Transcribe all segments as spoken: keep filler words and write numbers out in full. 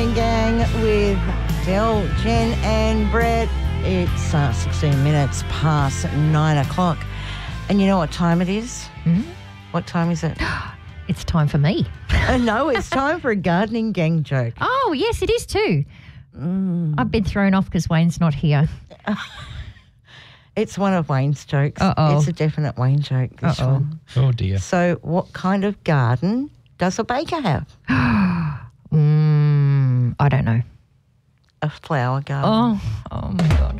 Gardening Gang with Del, Jen and Brett. It's uh, sixteen minutes past nine o'clock. And you know what time it is? Mm? What time is it? It's time for me. uh, no, it's time for a Gardening Gang joke. Oh, yes, it is too. Mm. I've been thrown off because Wayne's not here. It's one of Wayne's jokes. Uh-oh. It's a definite Wayne joke, this Uh-oh. one. Oh, dear. So what kind of garden does a baker have? mm, I don't know. A flower garden. Oh, oh my God.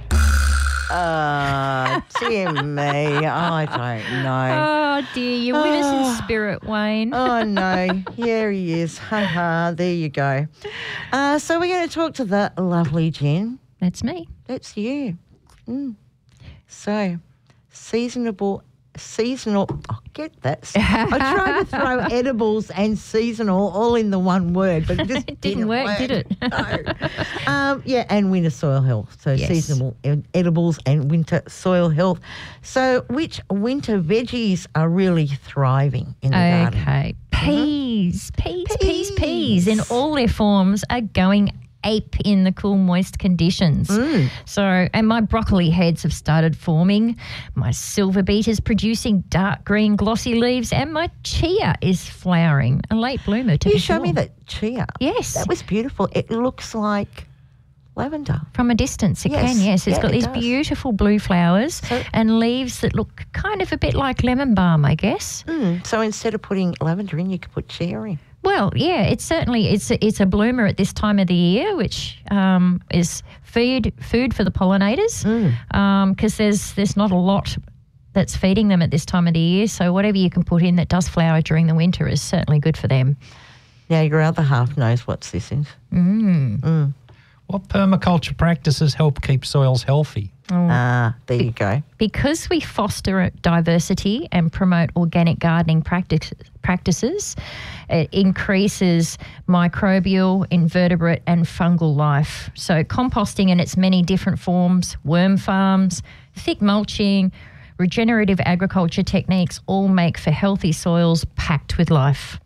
Oh, dear me. I don't know. Oh, dear. You're with us in spirit, Wayne. Oh, no. Here he is. Ha ha. There you go. Uh, so we're going to talk to the lovely Jen. That's me. That's you. Mm. So, seasonable, seasonal, oh, get that. I tried to throw edibles and seasonal all in the one word, but it just It didn't didn't work, work, did it? No. um, yeah, and winter soil health. So, Yes. seasonal ed- edibles and winter soil health. So, which winter veggies are really thriving in the garden? Okay. Peas, peas, peas, peas, Peas. in all their forms are going ape in the cool, moist conditions. Mm. So, and my broccoli heads have started forming. My silver beet is producing dark green, glossy leaves, and my chia is flowering. A late bloomer, to You be showed me sure. that chia. Yes. That was beautiful. It looks like lavender. From a distance, it Yes. can, yes. It's Yeah, got it these does. beautiful blue flowers So- and leaves that look kind of a bit like lemon balm, I guess. Mm. So instead of putting lavender in, you could put chia in. Well, yeah, it's certainly it's a, it's a bloomer at this time of the year, which um, is food food for the pollinators, because Mm. there's there's not a lot that's feeding them at this time of the year. So whatever you can put in that does flower during the winter is certainly good for them. Now your other half knows what this is. Mm. Mm. What permaculture practices help keep soils healthy? Ah, there you go. Because we foster diversity and promote organic gardening practice, practices, it increases microbial, invertebrate and fungal life. So composting in its many different forms, worm farms, thick mulching, regenerative agriculture techniques all make for healthy soils packed with life.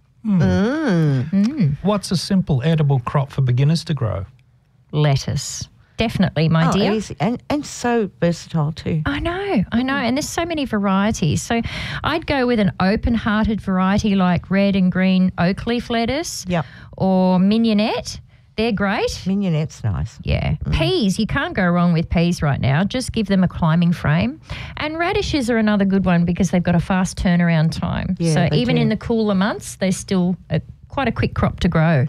Mm. What's a simple edible crop for beginners to grow? Lettuce. Definitely, my Oh, dear. easy. And, and so versatile too. I know, I know. And there's so many varieties. So I'd go with an open-hearted variety like red and green oak leaf lettuce Yep. or mignonette. They're great. Mignonette's nice. Yeah. Peas, you can't go wrong with peas right now. Just give them a climbing frame. And radishes are another good one because they've got a fast turnaround time. Yeah, so they even do. in the cooler months, they're still a, quite a quick crop to grow.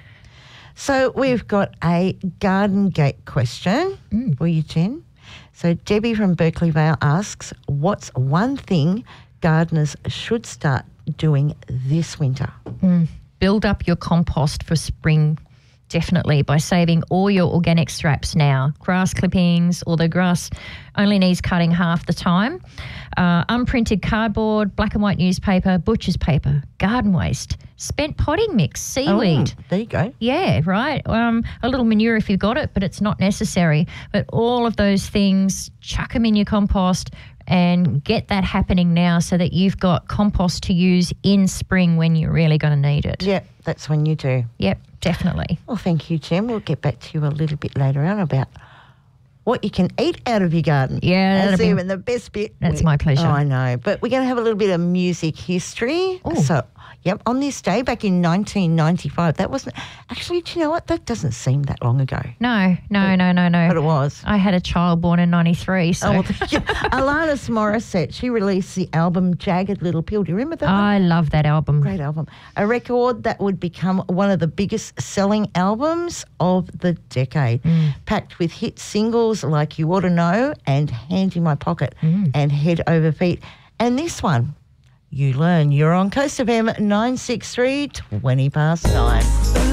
So we've got a Garden Gate question for you, Jen. So Debbie from Berkeley Vale asks, what's one thing gardeners should start doing this winter? Build up your compost for spring, definitely, by saving all your organic scraps now. Grass clippings, or the grass only needs cutting half the time. Uh, unprinted cardboard, black and white newspaper, butcher's paper, garden waste, spent potting mix, seaweed. Oh, there you go. Yeah, right. Um, a little manure if you've got it, but it's not necessary. But all of those things, chuck them in your compost and get that happening now so that you've got compost to use in spring when you're really going to need it. Yeah, that's when you do. Yep, definitely. Well, thank you, Jen. We'll get back to you a little bit later on about what you can eat out of your garden. Yeah, That's that'll be- even the best bit. That's We- my pleasure. Oh, I know. But we're going to have a little bit of music history. Ooh. So, yep, on this day back in nineteen ninety-five, that wasn't... Actually, do you know what? That doesn't seem that long ago. No, no, no, no, no. But it was. I had a child born in ninety-three, so Oh, well, yeah. Alanis Morissette, she released the album Jagged Little Pill. Do you remember that one? I love that album. Great album. A record that would become one of the biggest selling albums of the decade, packed with hit singles like You Ought to Know and Hand in My Pocket and Head Over Feet. And this one, You Learn. You're on Coast F M nine six three, twenty past nine.